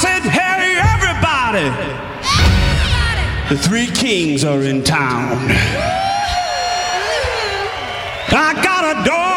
said, hey, everybody. The three kings are in town. I got a dog.